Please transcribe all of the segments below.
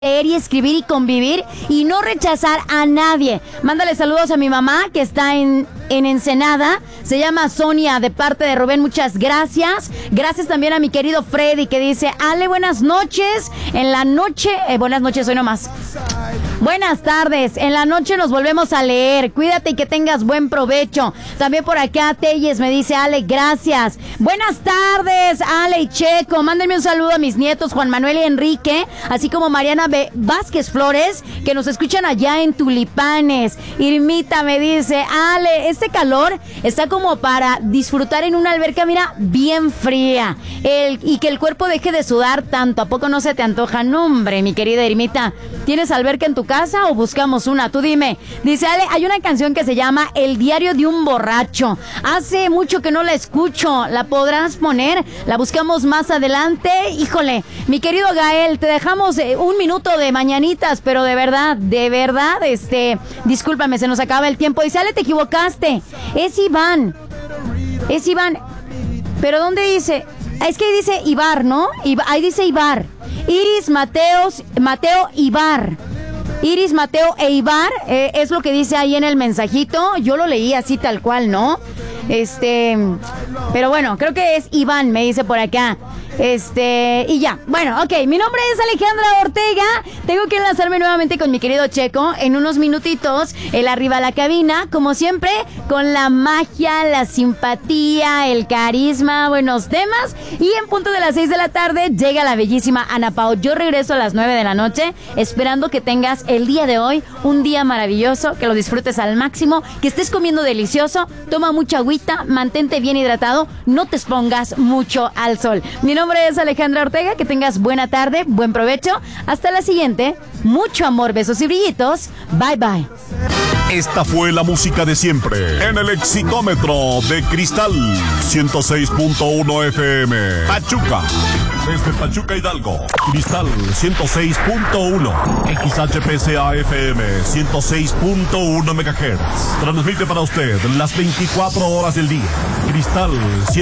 leer y escribir y convivir y no rechazar a nadie. Mándale saludos a mi mamá que está en Ensenada. Se llama Sonia, de parte de Rubén. Muchas gracias. Gracias también a mi querido Freddy, que dice: Ale, buenas noches. En la noche, buenas noches hoy nomás. Buenas tardes. En la noche nos volvemos a leer. Cuídate y que tengas buen provecho. También por acá Telles me dice: Ale, gracias. Buenas tardes, Ale y Checo. Mándenme un saludo a mis nietos Juan Manuel y Enrique, así como Mariana Vázquez Flores, que nos escuchan allá en Tulipanes. Irmita me dice: Ale, este calor está como para disfrutar en una alberca, mira, bien fría. Y que el cuerpo deje de sudar tanto. ¿A poco no se te antoja? No, hombre, mi querida Irmita. ¿Tienes alberca en tu casa o buscamos una? Tú dime. Dice Ale: hay una canción que se llama El diario de un borracho. Hace mucho que no la escucho. ¿La podrás poner? La buscamos más adelante. Híjole, mi querido Gael, te dejamos un minuto de mañanitas, pero de verdad, discúlpame, se nos acaba el tiempo. Dice Ale: te equivocaste. Es Iván. Es Iván. ¿Pero dónde dice? Es que dice Ibar, ¿no? Ahí dice Ibar. Iris, Mateo, Ibar. Iris, Mateo e Ibar, es lo que dice ahí en el mensajito. Yo lo leí así tal cual, ¿no? Pero bueno, creo que es Iván, me dice por acá. Y ya. Bueno, ok, mi nombre es Alejandra Ortega. Tengo que enlazarme nuevamente con mi querido Checo en unos minutitos. Él arriba a la cabina, como siempre, con la magia, la simpatía, el carisma, buenos temas. Y en punto de las 6 de la tarde llega la bellísima Ana Pao. Yo regreso a las 9 de la noche, esperando que tengas el día de hoy un día maravilloso, que lo disfrutes al máximo, que estés comiendo delicioso, toma mucha agüita, mantente bien hidratado, no te expongas mucho al sol. Mi nombre es Alejandra Ortega, que tengas buena tarde, buen provecho. Hasta la siguiente. Mucho amor, besos y brillitos. Bye, bye. Esta fue la música de siempre en el Exitómetro de Cristal 106.1 FM. Pachuca. Desde Pachuca, Hidalgo. Cristal 106.1. XHPCA FM 106.1 MHz. Transmite para usted las 24 horas del día. Cristal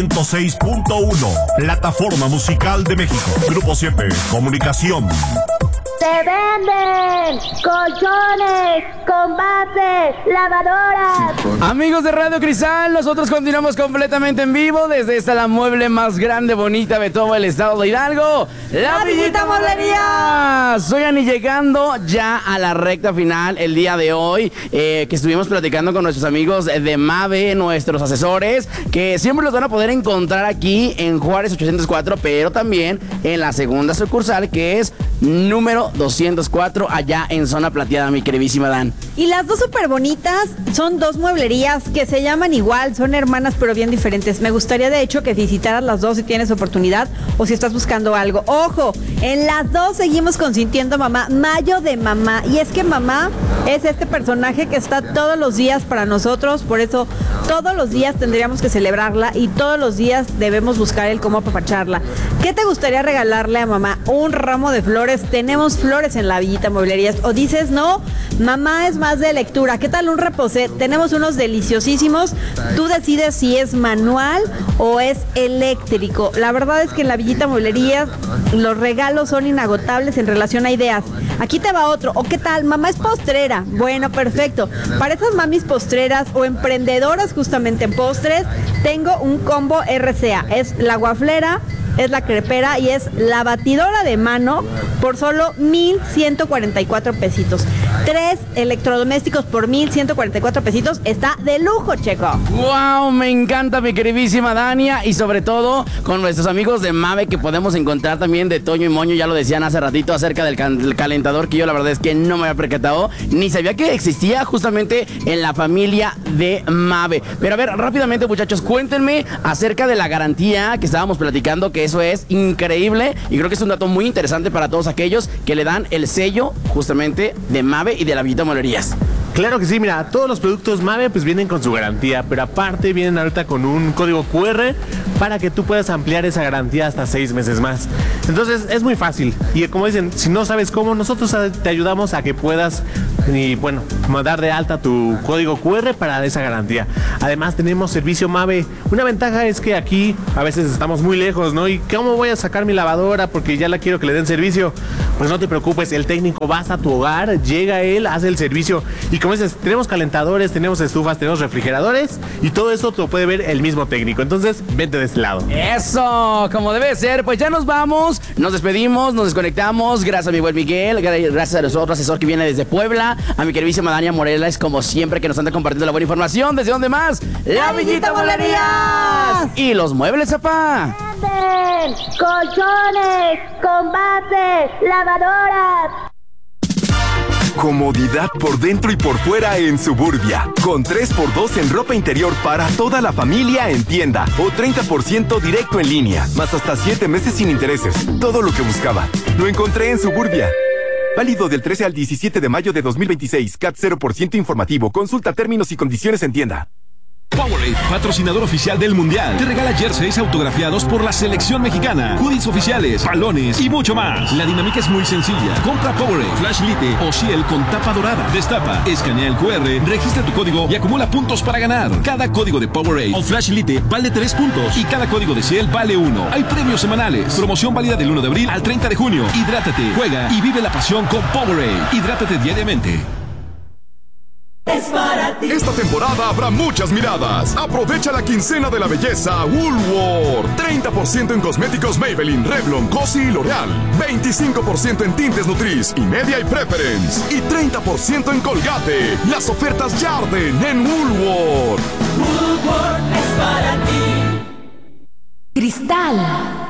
106.1. Plataforma musical de México. Grupo 7. Comunicación. ¡Se venden colchones, combates, lavadoras! Amigos de Radio Cristal, nosotros continuamos completamente en vivo desde esta la mueble más grande, bonita de todo el estado de Hidalgo, La Villita Mueblería. Oigan, y llegando ya a la recta final el día de hoy, que estuvimos platicando con nuestros amigos de MAVE, nuestros asesores, que siempre los van a poder encontrar aquí en Juárez 804, pero también en la segunda sucursal, que es número 204, allá en Zona Plateada, mi queridísima Dan. Y las dos súper bonitas son dos mueblerías que se llaman igual, son hermanas pero bien diferentes. Me gustaría de hecho que visitaras las dos si tienes oportunidad o si estás buscando algo. Ojo, en las dos seguimos consintiendo mamá, Mayo de Mamá. Y es que mamá es este personaje que está todos los días para nosotros, por eso todos los días tendríamos que celebrarla y todos los días debemos buscar el cómo apapacharla. ¿Qué te gustaría regalarle a mamá? Un ramo de flores. Tenemos flores en la Villita Mueblerías. O dices, no, mamá es más de lectura. ¿Qué tal un reposé? Tenemos unos deliciosísimos. Tú decides si es manual o es eléctrico. La verdad es que en la Villita Mueblerías los regalos son inagotables en relación a ideas. Aquí te va otro. ¿O qué tal? Mamá es postrera. Bueno, perfecto. Para esas mamis postreras o emprendedoras justamente en postres, tengo un combo RCA. Es la guaflera, es la crepera y es la batidora de mano por solo 1,144 pesitos. 3 electrodomésticos por 1,144 pesitos. Está de lujo, Checo. ¡Wow! Me encanta, mi queridísima Dania. Y sobre todo con nuestros amigos de MAVE, que podemos encontrar también de Toño y Moño. Ya lo decían hace ratito acerca del calentador, que yo la verdad es que no me había percatado, ni sabía que existía justamente en la familia de MAVE. Pero a ver, rápidamente, muchachos, cuéntenme acerca de la garantía que estábamos platicando, que eso es increíble y creo que es un dato muy interesante para todos aquellos que le dan el sello justamente de MAVE y de la Villita Mueblerías. Claro que sí, mira, todos los productos MAVE pues vienen con su garantía, pero aparte vienen ahorita con un código QR para que tú puedas ampliar esa garantía hasta 6 meses más. Entonces es muy fácil y como dicen, si no sabes cómo, nosotros te ayudamos a que puedas dar de alta tu código QR para esa garantía. Además tenemos servicio MAVE. Una ventaja es que aquí a veces estamos muy lejos, ¿no? ¿Y cómo voy a sacar mi lavadora porque ya la quiero que le den servicio? pues no te preocupes, el técnico vas a tu hogar, llega él, hace el servicio y como dices, tenemos calentadores, tenemos estufas, tenemos refrigeradores y todo eso te lo puede ver el mismo técnico. Entonces, vente de este lado. Eso, como debe ser. Pues ya nos vamos, nos despedimos, nos desconectamos. Gracias a mi buen Miguel, gracias a nuestro otro asesor que viene desde Puebla, a mi queridísima Dania Morelas, como siempre, que nos anda compartiendo la buena información. ¿Desde dónde más? ¡La Villita Mueblerías! Y los muebles, zapá. Venden colchones, combates, lavadoras. Comodidad por dentro y por fuera en Suburbia. Con 3x2 en ropa interior para toda la familia en tienda. O 30% directo en línea. Más hasta 7 meses sin intereses. Todo lo que buscaba. Lo encontré en Suburbia. Válido del 13 al 17 de mayo de 2026. CAT 0% informativo. Consulta términos y condiciones en tienda. Powerade, patrocinador oficial del Mundial, te regala jerseys autografiados por la selección mexicana, hoodies oficiales, balones y mucho más. La dinámica es muy sencilla. Compra Powerade, Flash Lite o Ciel con tapa dorada. Destapa, escanea el QR, registra tu código y acumula puntos para ganar. Cada código de Powerade o Flash Lite vale 3 puntos y cada código de Ciel vale 1. Hay premios semanales. Promoción válida del 1 de abril al 30 de junio. Hidrátate, juega y vive la pasión con Powerade. Hidrátate diariamente. Esta temporada habrá muchas miradas. Aprovecha la quincena de la belleza Woolworth. 30% en cosméticos Maybelline, Revlon, Cosi y L'Oreal. 25% en tintes Nutriz y Media y Preference. Y 30% en Colgate. Las ofertas ya arden en Woolworth. Woolworth es para ti. Cristal